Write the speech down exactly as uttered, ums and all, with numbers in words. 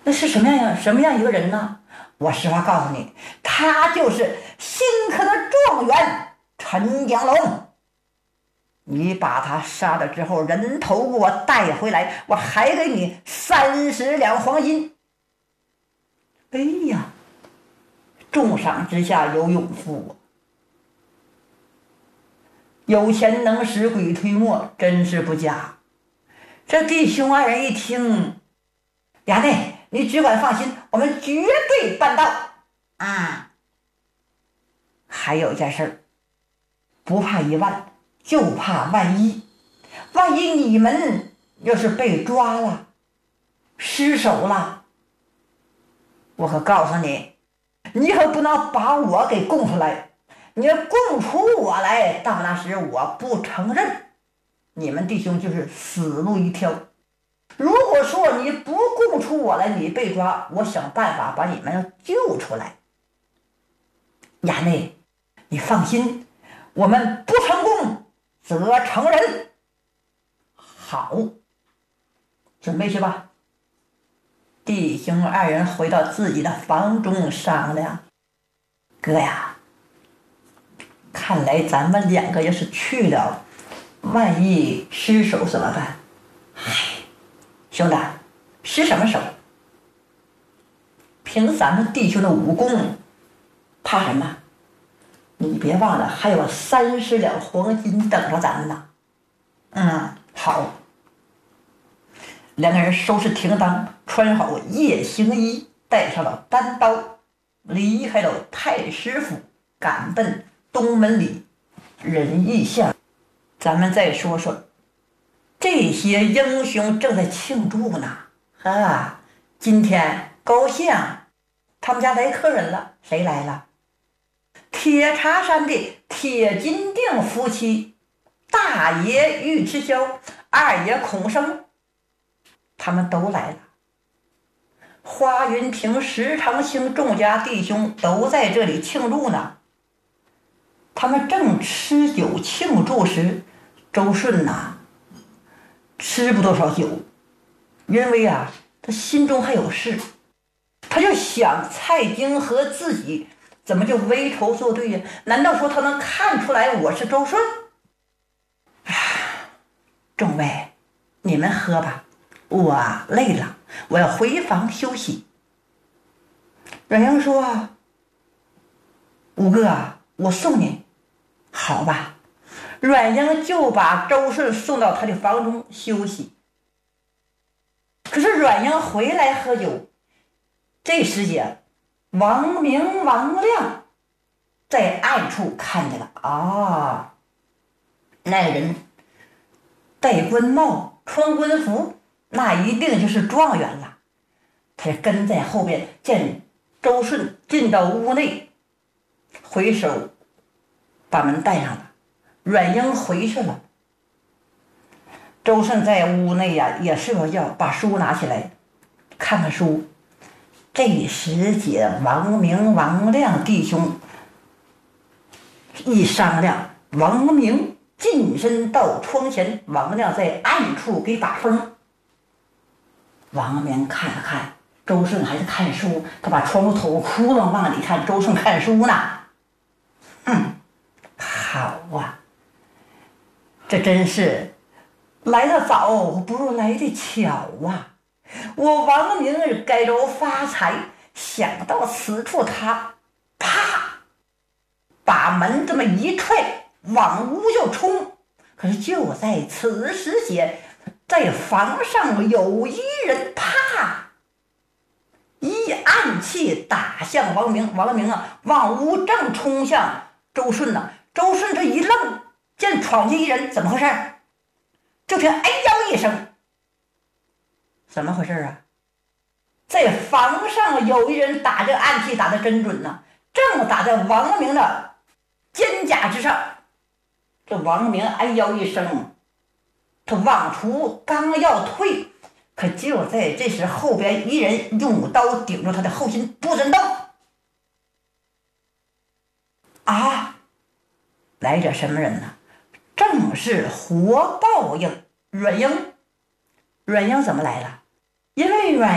那是什么样什么样一个人呢？我实话告诉你，他就是新科的状元陈江龙。你把他杀了之后，人头给我带回来，我还给你三十两黄金。哎呀，重赏之下有勇夫，有钱能使鬼推磨，真是不假。这弟兄二人一听，衙内，你只管放心，我们绝对办到。啊，还有一件事，不怕一万，就怕万一。万一你们要是被抓了，失手了，我可告诉你，你可不能把我给供出来。你要供出我来，到那时我不承认，你们弟兄就是死路一条。如果说你不供出我来，你被抓，我想办法把你们救出来。衙内，你放心，我们不成功则成仁。好，准备去吧。弟兄二人回到自己的房中商量，哥呀，看来咱们两个要是去了，万一失手怎么办？唉，兄弟，失什么手？凭咱们弟兄的武功，怕什么？你别忘了，还有三十两黄金等着咱们呢。嗯，好。两个人收拾停当，穿好夜行衣，带上了单刀，离开了太师府，赶奔东门里仁义巷。咱们再说说，这些英雄正在庆祝呢。啊，今天高兴，他们家来客人了。谁来了？铁茶山的铁金锭夫妻，大爷尉迟霄，二爷孔生，他们都来了。花云亭、石长兴众家弟兄都在这里庆祝呢。他们正吃酒庆祝时，周顺呐、啊，吃不多少酒，因为啊，他心中还有事，他就想蔡京和自己怎么就为仇作对呀？难道说他能看出来我是周顺？啊，众位，你们喝吧，我累了，我要回房休息。阮英说：“五哥，我送你。”好吧，阮英就把周顺送到他的房中休息。可是阮英回来喝酒，这时节，王明、王亮在暗处看见了啊，那人戴官帽，穿官服，那一定就是状元了。他跟在后边，见周顺进到屋内，回手把门带上了。阮英回去了，周顺在屋内呀、啊，也睡着觉，把书拿起来看看书。这时节，王明、王亮弟兄一商量，王明近身到窗前，王亮在暗处给把风。王明看了看，周顺还是看书，他把窗户透窟窿往里看，周顺看书呢。嗯，好啊，这真是来得早不如来得巧啊！我王明该着发财，想到此处，他啪把门这么一踹，往屋就冲。可是就在此时节，在房上有一人啪一暗器打向王明，王明啊往屋正冲向周顺呢、啊。周顺这一愣，见闯进一人，怎么回事？就听哎呦一声，怎么回事啊？在房上有一人打这暗器打得真准呐、啊，正打在王明的肩胛之上。这王明哎呦一声，他往出刚要退，可就在这时，后边一人用刀顶住他的后心，不准动。啊，来者什么人呢？正是活报应阮英。阮英怎么来了？因为阮